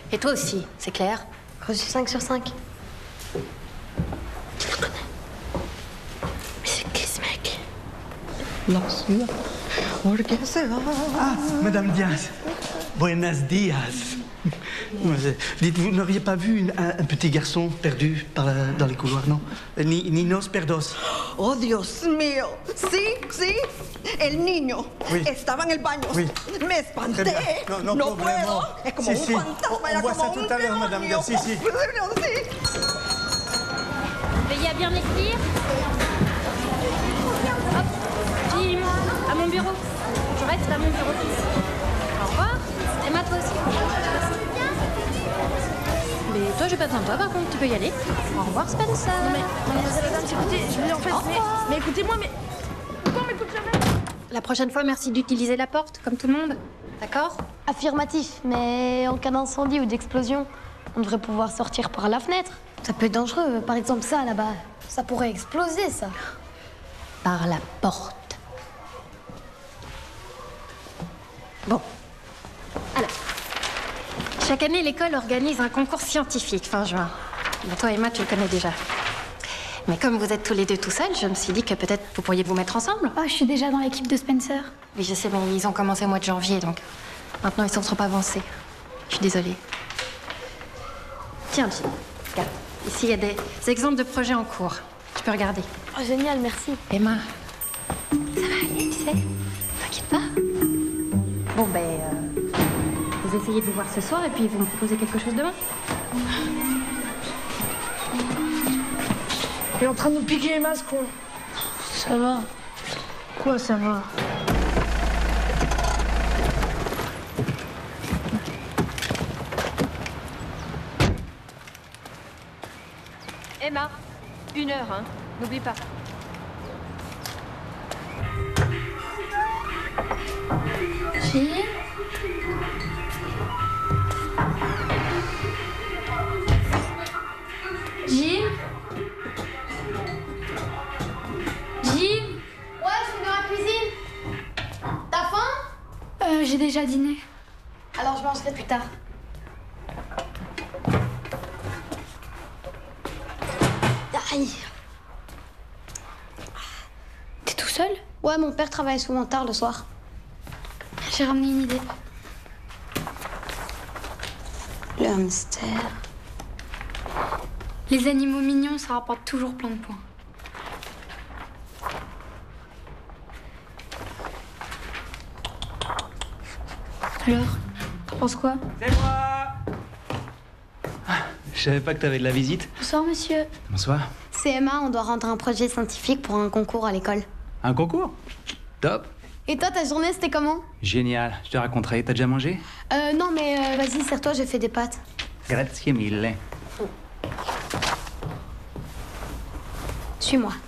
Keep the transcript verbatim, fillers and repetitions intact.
Et toi aussi, c'est clair? Reçu cinq sur cinq. Tu le connais? Mais c'est qui ce mec? Ah, Madame Diaz. Buenos dias. Dites, vous n'auriez pas vu une- un, un petit garçon perdu par la- dans les couloirs, non? Ni, Ninos Perdos. Oh, Dios mío. Sí, sí. El niño Oui. estaba en el baño. Oui. Me espanté. Très bien. Non, non, no problème. puedo. Es como Si, un si. fantasma. On- era on voit como ça un tout à l'heure, Madame demonio. Diaz. Si, si. Sí. Veillez à bien écrire. Hop, Jim, à mon bureau. Je reste à mon bureau. Au revoir. Emma, toi aussi. Mais toi, j'ai pas besoin de toi, par contre, tu peux y aller. Au revoir, Spencer. Non mais, mademoiselle Adams, écoutez, je voulais en fait... Mais, mais écoutez-moi, mais... Pourquoi on m'écoute jamais? La prochaine fois, merci d'utiliser la porte, comme tout le monde. D'accord? Affirmatif, mais en cas d'incendie ou d'explosion, on devrait pouvoir sortir par la fenêtre. Ça peut être dangereux. Par exemple, ça, là-bas, ça pourrait exploser, ça. Par la porte. Bon. Alors, chaque année, l'école organise un concours scientifique fin juin. Bon, toi, Emma, tu le connais déjà. Mais comme vous êtes tous les deux tout seuls, je me suis dit que peut-être vous pourriez vous mettre ensemble. Oh, je suis déjà dans l'équipe de Spencer. Oui, je sais, mais ils ont commencé au mois de janvier, donc maintenant ils sont trop avancés. Je suis désolée. Tiens, Jim, regarde. Ici, il y a des exemples de projets en cours. Tu peux regarder. Oh, génial, merci. Emma, ça va aller, tu sais. T'inquiète pas. Bon, ben, euh, vous essayez de vous voir ce soir et puis vous me proposez quelque chose demain. Il est en train de nous piquer les masques, quoi. Ça va. Quoi, ça va? Emma, une heure, hein. N'oublie pas. Jim? Jim? Jim? Ouais, je suis dans la cuisine. T'as faim? Euh, j'ai déjà dîné. Alors, je mangerai plus tard. Aïe. T'es tout seul? Ouais, mon père travaille souvent tard le soir. J'ai ramené une idée. Le hamster. Les animaux mignons, ça rapporte toujours plein de points. Alors, t'en penses quoi? C'est moi. Ah, je savais pas que t'avais de la visite. Bonsoir, monsieur. Bonsoir. C'est Emma, on doit rendre un projet scientifique pour un concours à l'école. Un concours? Top. Et toi, ta journée, c'était comment? Génial. Je te raconterai. T'as déjà mangé? Euh, non, mais euh, vas-y, serre-toi, j'ai fait des pâtes. Grazie mille. Suis-moi.